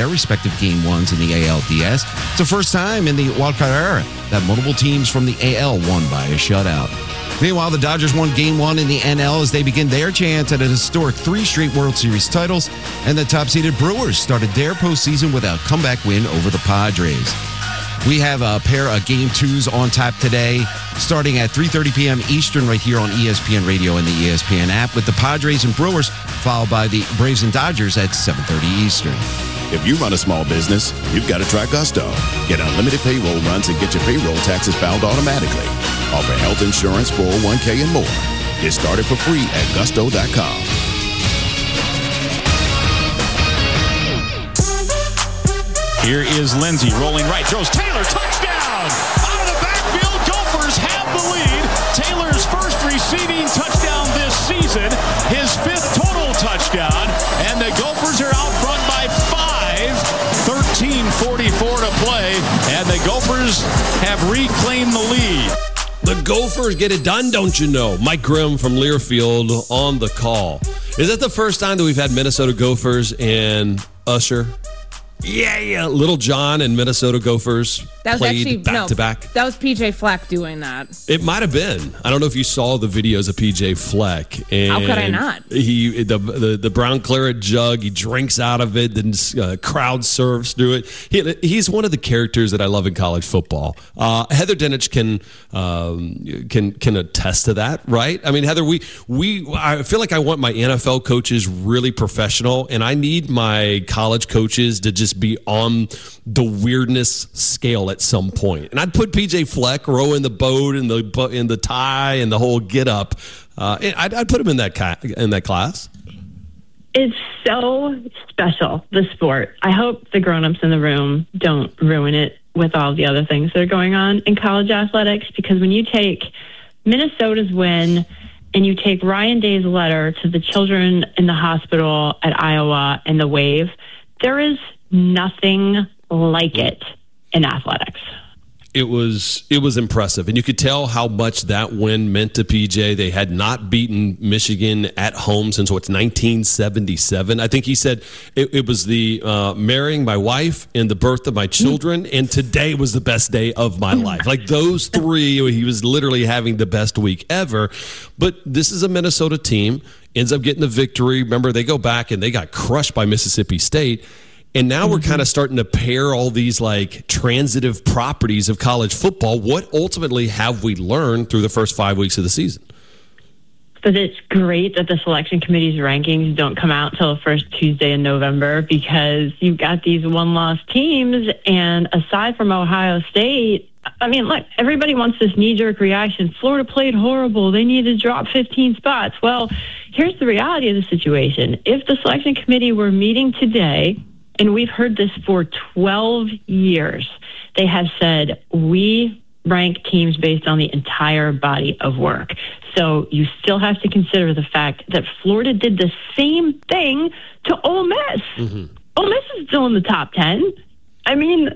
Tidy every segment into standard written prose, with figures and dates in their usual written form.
their respective Game 1s in the ALDS. It's the first time in the wildcard era that multiple teams from the AL won by a shutout. Meanwhile, the Dodgers won Game 1 in the NL as they begin their chance at a historic 3 straight World Series titles, and the top-seeded Brewers started their postseason with a comeback win over the Padres. We have a pair of Game 2s on tap today, starting at 3:30 p.m. Eastern right here on ESPN Radio and the ESPN app, with the Padres and Brewers, followed by the Braves and Dodgers at 7:30 Eastern. If you run a small business, you've got to try Gusto. Get unlimited payroll runs and get your payroll taxes filed automatically. Offer health insurance, 401k, and more. Get started for free at gusto.com. Here is Lindsey rolling right, throws Taylor, touchdown! Out of the backfield, Gophers have the lead. Taylor's first receiving touchdown this season, his 5th total touchdown, and the Gophers are out front by 5, 13:44 to play, and the Gophers have reclaimed the lead. The Gophers get it done, don't you know? Mike Grimm from Learfield on the call. Is that the first time that we've had Minnesota Gophers and Usher? Yeah. Little John and Minnesota Gophers played back-to-back. That was PJ Fleck doing that. It might have been. I don't know if you saw the videos of PJ Fleck. And how could I not? He the brown claret jug, he drinks out of it, then crowd surfs through it. He's one of the characters that I love in college football. Heather Dinich can attest to that, right? I mean, Heather, I feel like I want my NFL coaches really professional, and I need my college coaches to just be on the weirdness scale at some point. And I'd put PJ Fleck rowing the boat and the tie and the whole get up. I'd put him in that class. It's so special, the sport. I hope the grown-ups in the room don't ruin it with all the other things that are going on in college athletics, because when you take Minnesota's win and you take Ryan Day's letter to the children in the hospital at Iowa and the wave, there is nothing like it in athletics. It was impressive, and you could tell how much that win meant to PJ. They had not beaten Michigan at home since 1977. I think he said it was the marrying my wife and the birth of my children, and today was the best day of my life. Like those 3, he was literally having the best week ever. But this is a Minnesota team, ends up getting the victory. Remember, they go back and they got crushed by Mississippi State. And now we're kind of starting to pair all these like transitive properties of college football. What ultimately have we learned through the first 5 weeks of the season? But it's great that the selection committee's rankings don't come out until the first Tuesday in November, because you've got these one-loss teams. And aside from Ohio State, I mean, look, everybody wants this knee-jerk reaction. Florida played horrible. They need to drop 15 spots. Well, here's the reality of the situation. If the selection committee were meeting today, and we've heard this for 12 years, they have said, we rank teams based on the entire body of work. So you still have to consider the fact that Florida did the same thing to Ole Miss. Mm-hmm. Ole Miss is still in the top 10. I mean,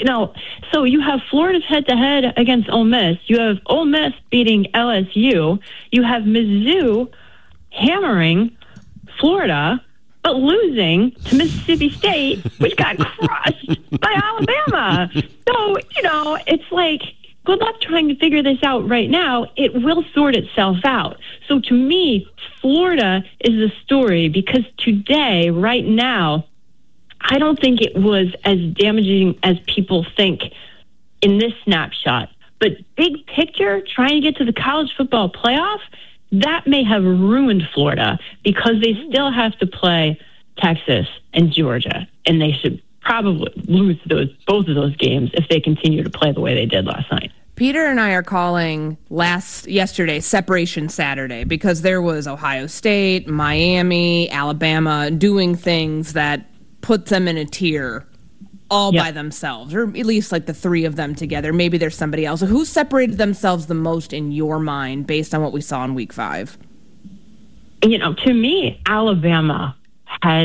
so you have Florida's head-to-head against Ole Miss. You have Ole Miss beating LSU. You have Mizzou hammering Florida, but losing to Mississippi State, which got crushed by Alabama. So, it's like, good luck trying to figure this out right now. It will sort itself out. So to me, Florida is the story, because today, right now, I don't think it was as damaging as people think in this snapshot. But big picture, trying to get to the college football playoff, that may have ruined Florida, because they still have to play Texas and Georgia, and they should probably lose both of those games if they continue to play the way they did last night. Peter and I are calling yesterday Separation Saturday, because there was Ohio State, Miami, Alabama doing things that put them in a tier all by themselves, or at least like the 3 of them together. Maybe there's somebody else. So who separated themselves the most in your mind based on what we saw in week 5? To me, Alabama has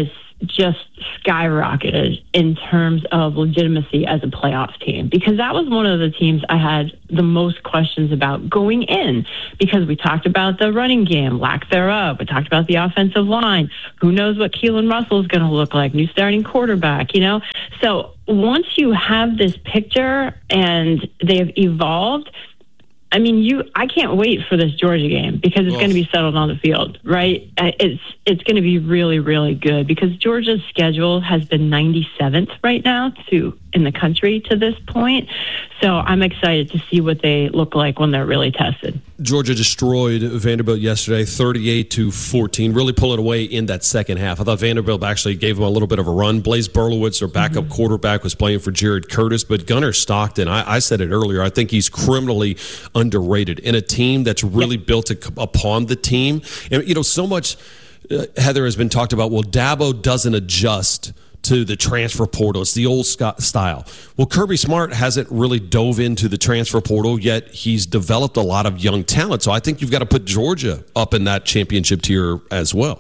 just skyrocketed in terms of legitimacy as a playoff team, because that was one of the teams I had the most questions about going in, because we talked about the running game, lack thereof. We talked about the offensive line. Who knows what Keelan Russell is going to look like, new starting quarterback, you know? So once you have this picture and they have evolved, I mean, I can't wait for this Georgia game, because it's going to be settled on the field, right? It's going to be really, really good, because Georgia's schedule has been 97th right now in the country to this point. So I'm excited to see what they look like when they're really tested. Georgia destroyed Vanderbilt yesterday, 38-14, really pulling away in that second half. I thought Vanderbilt actually gave them a little bit of a run. Blaze Berlowitz, their backup quarterback, was playing for Jared Curtis, but Gunnar Stockton, I said it earlier, I think he's criminally underrated in a team that's really built upon the team. And, you know, so much, Heather, has been talked about, well, Dabo doesn't adjust to the transfer portal. It's the old style. Well, Kirby Smart hasn't really dove into the transfer portal, yet he's developed a lot of young talent. So I think you've got to put Georgia up in that championship tier as well.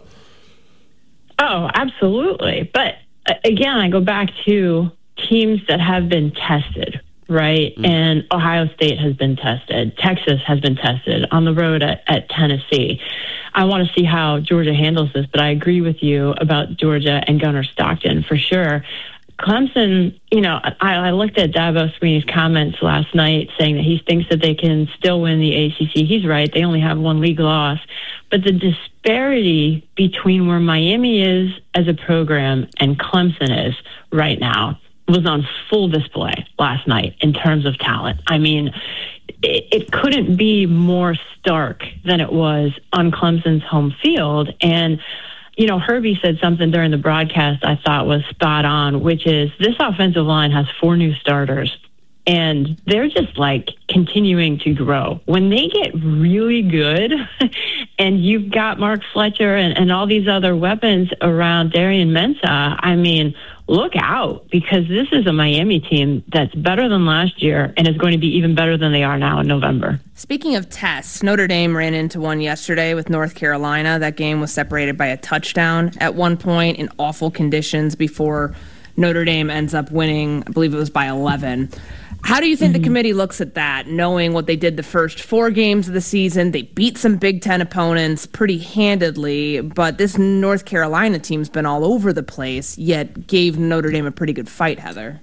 Oh, absolutely. But again, I go back to teams that have been tested, right? And Ohio State has been tested. Texas has been tested on the road at Tennessee. I want to see how Georgia handles this, but I agree with you about Georgia and Gunnar Stockton for sure. Clemson, you know, I looked at Dabo Swinney's comments last night saying that he thinks that they can still win the ACC. He's right. They only have one league loss. But the disparity between where Miami is as a program and Clemson is right now was on full display last night in terms of talent. I mean, it couldn't be more stark than it was on Clemson's home field. And, you know, Herbie said something during the broadcast I thought was spot on, which is this offensive line has 4 new starters, and they're just like continuing to grow. When they get really good and you've got Mark Fletcher and all these other weapons around Darian Mensah, I mean, look out, because this is a Miami team that's better than last year and is going to be even better than they are now in November. Speaking of tests, Notre Dame ran into one yesterday with North Carolina. That game was separated by a touchdown at one point in awful conditions before Notre Dame ends up winning. I believe it was by 11. How do you think the committee looks at that, knowing what they did the first 4 games of the season? They beat some Big Ten opponents pretty handedly, but this North Carolina team's been all over the place, yet gave Notre Dame a pretty good fight, Heather.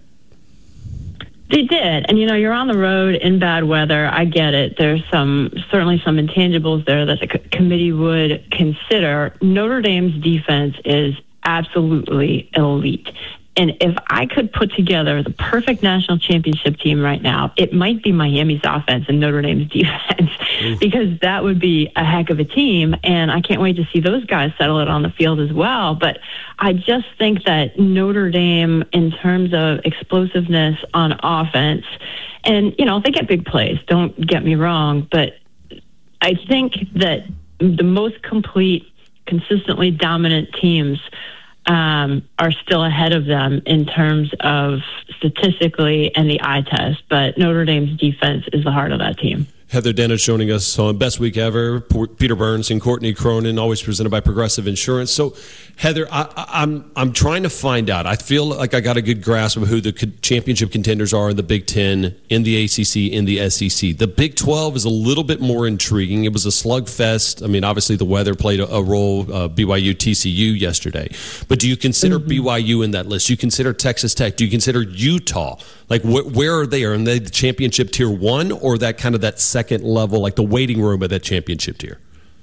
They did. And, you know, you're on the road in bad weather. I get it. There's certainly some intangibles there that the committee would consider. Notre Dame's defense is absolutely elite. And if I could put together the perfect national championship team right now, it might be Miami's offense and Notre Dame's defense, because that would be a heck of a team. And I can't wait to see those guys settle it on the field as well. But I just think that Notre Dame, in terms of explosiveness on offense, and, you know, they get big plays, don't get me wrong, but I think that the most complete, consistently dominant teams are still ahead of them in terms of statistically and the eye test. But Notre Dame's defense is the heart of that team. Heather Dennis joining us on Best Week Ever. Peter Burns and Courtney Cronin, always presented by Progressive Insurance. So, Heather, I'm trying to find out. I feel like I got a good grasp of who the championship contenders are in the Big Ten, in the ACC, in the SEC. The Big 12 is a little bit more intriguing. It was a slugfest. I mean, obviously the weather played a role. BYU, TCU yesterday. But do you consider BYU in that list? Do you consider Texas Tech? Do you consider Utah? Like, where are they? Are they the championship tier 1, or that kind of that second level, like the waiting room of that championship tier?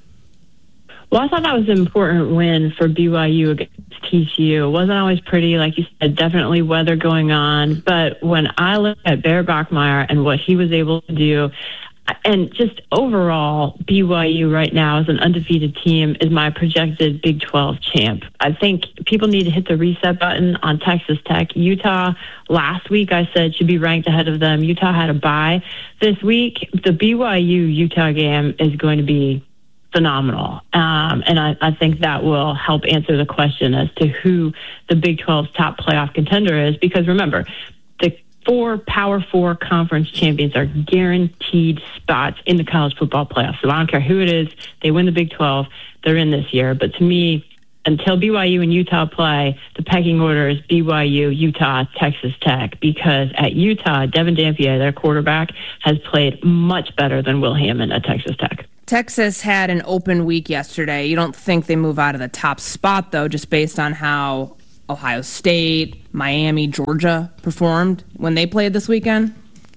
Well, I thought that was an important win for BYU against TCU. It wasn't always pretty, like you said, definitely weather going on. But when I look at Bear Bachmeier and what he was able to do, and just overall, BYU right now as an undefeated team is my projected Big 12 champ. I think people need to hit the reset button on Texas Tech. Utah, last week I said should be ranked ahead of them. Utah had a bye this week. The BYU-Utah game is going to be phenomenal. And I think that will help answer the question as to who the Big 12's top playoff contender is. Because remember, the 4 Power 4 conference champions are guaranteed spots in the college football playoffs. So I don't care who it is. They win the Big 12. They're in this year. But to me, until BYU and Utah play, the pecking order is BYU, Utah, Texas Tech, because at Utah, Devin Dampier, their quarterback, has played much better than Will Hammond at Texas Tech. Texas had an open week yesterday. You don't think they move out of the top spot, though, just based on how Ohio State, Miami, Georgia performed when they played this weekend?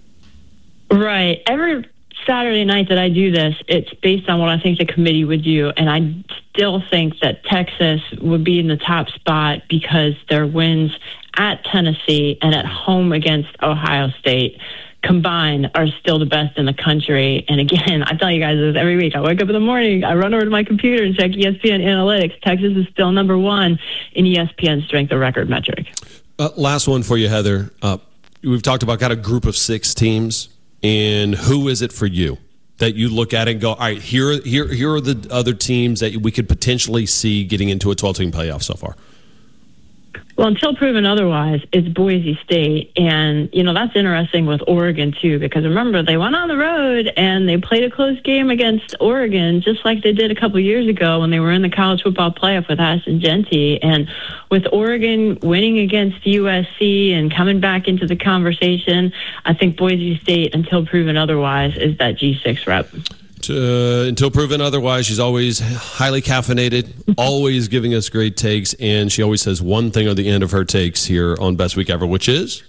Right. Every Saturday night that I do this, it's based on what I think the committee would do, and I still think that Texas would be in the top spot because their wins at Tennessee and at home against Ohio State combined are still the best in the country. And again, I tell you guys this every week. I wake up in the morning, I run over to my computer and check ESPN Analytics. Texas is still number one in ESPN strength of record metric. Last one for you, Heather. We've talked about got a group of 6 teams, and who is it for you that you look at and go, all right, here are the other teams that we could potentially see getting into a 12-team playoff so far? Well, until proven otherwise, it's Boise State. And, that's interesting with Oregon, too, because remember, they went on the road and they played a close game against Oregon, just like they did a couple years ago when they were in the college football playoff with Ashton Genty. And with Oregon winning against USC and coming back into the conversation, I think Boise State, until proven otherwise, is that G6 rep. Until proven otherwise, she's always highly caffeinated, always giving us great takes, and she always says one thing at the end of her takes here on Best Week Ever, which is?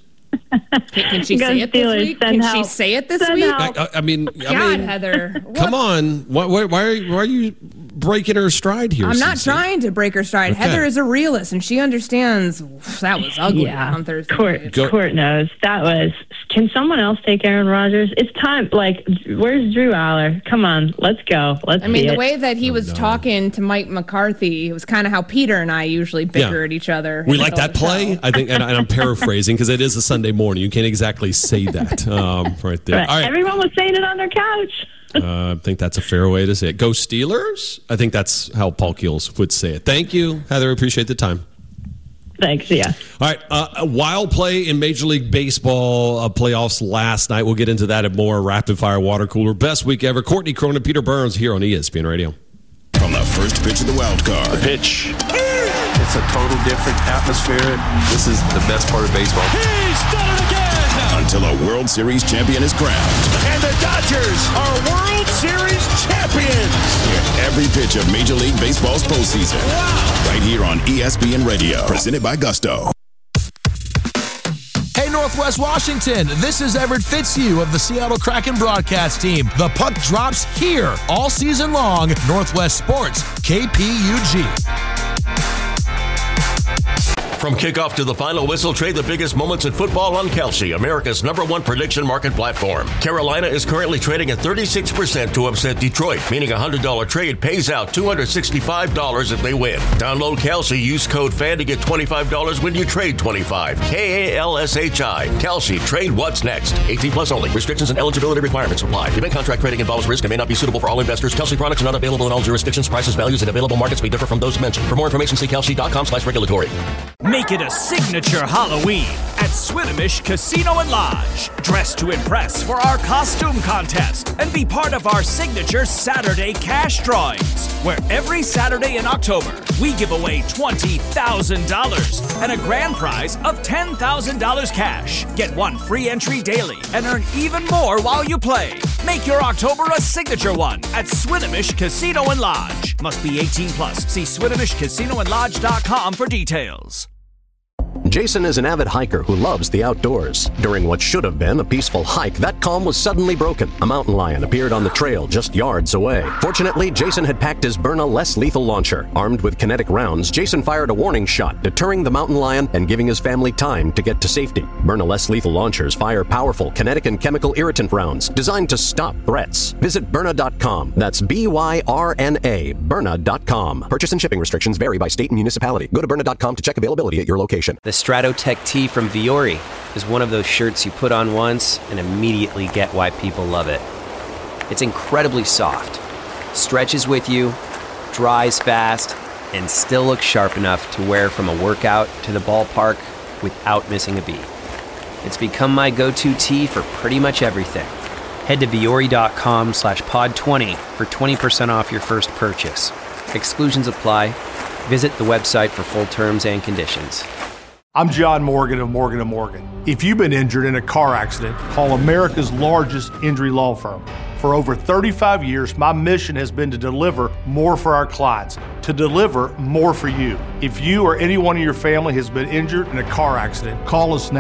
Can she say it this week? Can she say it this week? I mean, Heather. Come on. Why are you breaking her stride here? I'm not trying to break her stride. Okay. Heather is a realist, and she understands that was ugly on Thursday. Court knows. That was, can someone else take Aaron Rodgers? It's time. Like, where's Drew Aller? Come on, let's go. Let's see the way that he was talking to Mike McCarthy, it was kind of how Peter and I usually bicker at each other. We like that play, I think, and I'm paraphrasing because it is a Sunday morning. You can't exactly say that right there. Right. All right. Everyone was saying it on their couch. I think that's a fair way to say it. Go Steelers? I think that's how Paul Keels would say it. Thank you, Heather. Appreciate the time. Thanks, yeah. All right, a wild play in Major League Baseball playoffs last night. We'll get into that at more rapid-fire water cooler. Best week ever. Courtney Cronin, Peter Burns here on ESPN Radio. From the first pitch of the wild card. The pitch. It's a total different atmosphere. This is the best part of baseball. He's done it again! Until a World Series champion is crowned. And the Dodgers are World Series champions! Hear every pitch of Major League Baseball's postseason. Wow! Right here on ESPN Radio. Presented by Gusto. Hey, Northwest Washington, this is Everett Fitzhugh of the Seattle Kraken broadcast team. The puck drops here all season long. Northwest Sports, KPUG. From kickoff to the final whistle, trade the biggest moments in football on Kalshi, America's #1 prediction market platform. Carolina is currently trading at 36% to upset Detroit, meaning a $100 trade pays out $265 if they win. Download Kalshi, use code FAN to get $25 when you trade $25. KALSHI. Kalshi. Trade what's next. 18 plus only. Restrictions and eligibility requirements apply. Event contract trading involves risk and may not be suitable for all investors. Kalshi products are not available in all jurisdictions. Prices, values, and available markets may differ from those mentioned. For more information, see kalshi.com/regulatory. Make it a signature Halloween at Swinomish Casino and Lodge. Dress to impress for our costume contest and be part of our signature Saturday cash drawings, where every Saturday in October, we give away $20,000 and a grand prize of $10,000 cash. Get one free entry daily and earn even more while you play. Make your October a signature one at Swinomish Casino and Lodge. Must be 18 plus. See SwinomishCasinoandLodge.com for details. Jason is an avid hiker who loves the outdoors. During what should have been a peaceful hike, that calm was suddenly broken. A mountain lion appeared on the trail just yards away. Fortunately, Jason had packed his Byrna less lethal launcher. Armed with kinetic rounds, Jason fired a warning shot, deterring the mountain lion and giving his family time to get to safety. Byrna less lethal launchers fire powerful kinetic and chemical irritant rounds designed to stop threats. Visit Byrna.com. That's BYRNA. Byrna.com. Purchase and shipping restrictions vary by state and municipality. Go to Byrna.com to check availability at your location. The Stratotech tee from Viore is one of those shirts you put on once and immediately get why people love it. It's incredibly soft, stretches with you, dries fast, and still looks sharp enough to wear from a workout to the ballpark without missing a beat. It's become my go-to tee for pretty much everything. Head to Viore.com/pod20 for 20% off your first purchase. Exclusions apply. Visit the website for full terms and conditions. I'm John Morgan of Morgan & Morgan. If you've been injured in a car accident, call America's largest injury law firm. For over 35 years, my mission has been to deliver more for our clients, to deliver more for you. If you or anyone in your family has been injured in a car accident, call us now.